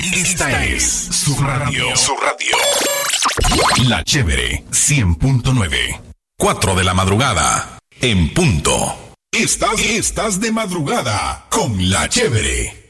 Esta es su radio. Su radio. La Chévere 100.9. 4 de la madrugada. En punto. Estás de madrugada con La Chévere.